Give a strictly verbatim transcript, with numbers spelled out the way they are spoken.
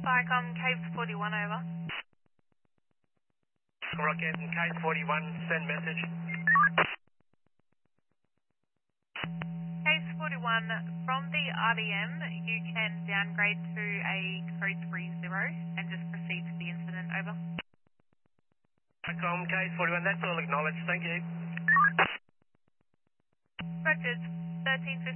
Cycom, case forty-one, over. Rocket and case forty-one, send message. Case forty-one, from the R D M, you can downgrade to a code three zero and just proceed to the incident, over. Cycom, case forty-one, that's all acknowledged, thank you. Roger, thirteen fifty.